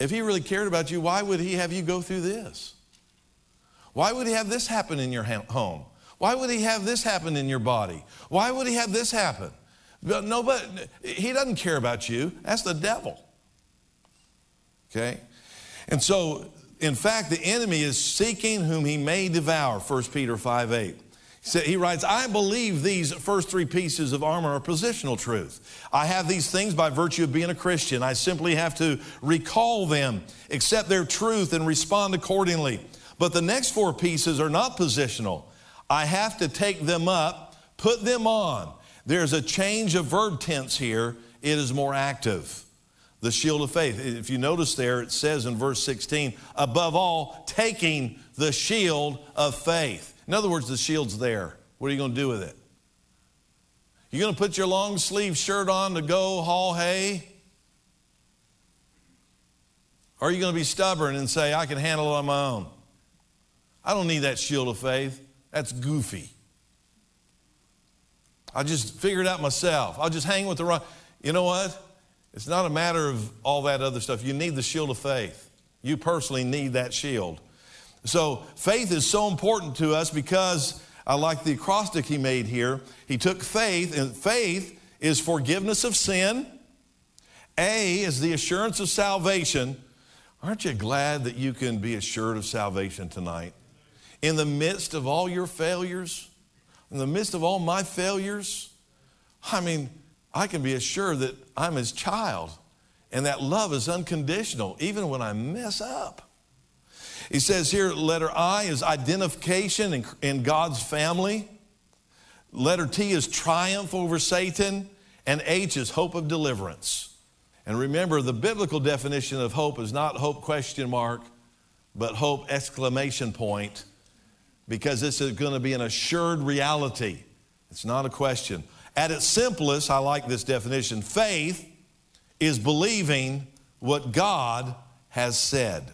If he really cared about you, why would he have you go through this? Why would he have this happen in your home? Why would he have this happen in your body? Why would he have this happen? But no, but he doesn't care about you. That's the devil. Okay? And so, in fact, the enemy is seeking whom he may devour, 1 Peter 5:8. He writes, I believe these first three pieces of armor are positional truth. I have these things by virtue of being a Christian. I simply have to recall them, accept their truth, and respond accordingly. But the next four pieces are not positional. I have to take them up, put them on. There's a change of verb tense here. It is more active. The shield of faith. If you notice there, it says in verse 16, above all, taking the shield of faith. In other words, the shield's there. What are you going to do with it? You going to put your long sleeve shirt on to go haul hay? Or are you going to be stubborn and say, I can handle it on my own? I don't need that shield of faith. That's goofy. I'll just figure it out myself. I'll just hang with the rock. You know what? It's not a matter of all that other stuff. You need the shield of faith. You personally need that shield. So faith is so important to us because I like the acrostic he made here. He took faith, and faith is forgiveness of sin. A is the assurance of salvation. Aren't you glad that you can be assured of salvation tonight? In the midst of all your failures, in the midst of all my failures, I mean, I can be assured that I'm his child and that love is unconditional even when I mess up. He says here, letter I is identification in God's family. Letter T is triumph over Satan. And H is hope of deliverance. And remember, the biblical definition of hope is not hope question mark, but hope exclamation point, because this is going to be an assured reality. It's not a question. At its simplest, I like this definition, faith is believing what God has said.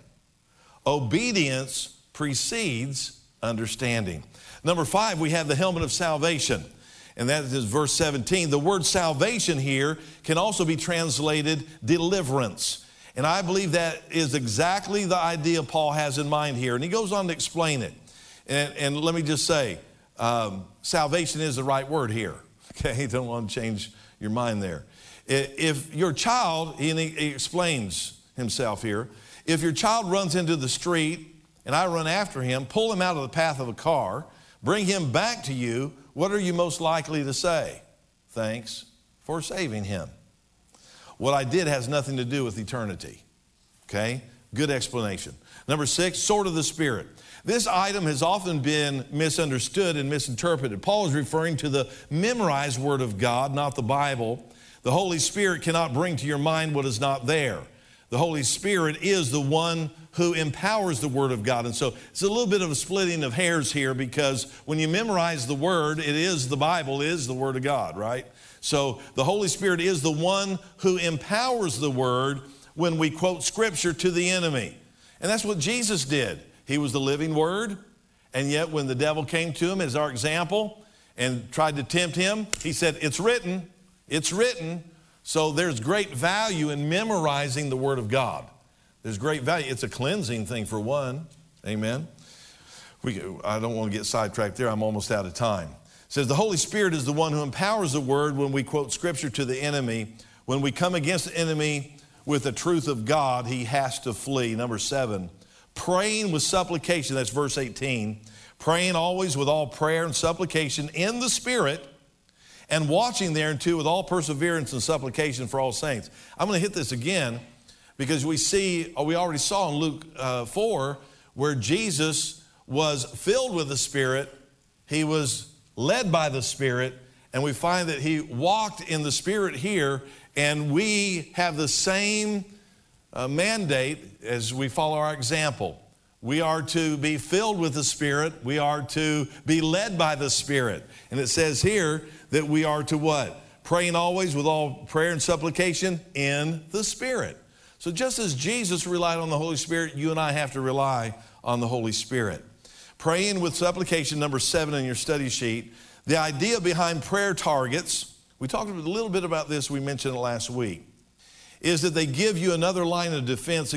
Obedience precedes understanding. Number 5, we have the helmet of salvation. And that is verse 17. The word salvation here can also be translated deliverance. And I believe that is exactly the idea Paul has in mind here. And he goes on to explain it. And let me just say, salvation is the right word here. Okay, don't want to change your mind there. If your child, and he explains himself here, if your child runs into the street and I run after him, pull him out of the path of a car, bring him back to you, what are you most likely to say? Thanks for saving him. What I did has nothing to do with eternity. Okay? Good explanation. Number 6, sword of the Spirit. This item has often been misunderstood and misinterpreted. Paul is referring to the memorized Word of God, not the Bible. The Holy Spirit cannot bring to your mind what is not there. The Holy Spirit is the one who empowers the Word of God. And so it's a little bit of a splitting of hairs here, because when you memorize the Word, it is the Bible, is the Word of God, right? So the Holy Spirit is the one who empowers the Word when we quote Scripture to the enemy. And that's what Jesus did. He was the living Word, and yet when the devil came to him as our example and tried to tempt him, he said, it's written, it's written. So there's great value in memorizing the Word of God. There's great value. It's a cleansing thing for one. Amen. I don't want to get sidetracked there. I'm almost out of time. It says the Holy Spirit is the one who empowers the Word when we quote Scripture to the enemy. When we come against the enemy with the truth of God, he has to flee. Number 7, praying with supplication. That's verse 18. Praying always with all prayer and supplication in the Spirit, and watching thereunto with all perseverance and supplication for all saints. I'm going to hit this again because we already saw in Luke 4 where Jesus was filled with the Spirit. He was led by the Spirit, and we find that he walked in the Spirit here, and we have the same mandate as we follow our example. We are to be filled with the Spirit. We are to be led by the Spirit. And it says here that we are to what? Praying always with all prayer and supplication in the Spirit. So just as Jesus relied on the Holy Spirit, you and I have to rely on the Holy Spirit. Praying with supplication, number 7 in your study sheet. The idea behind prayer targets, we talked a little bit about this, we mentioned it last week, is that they give you another line of defense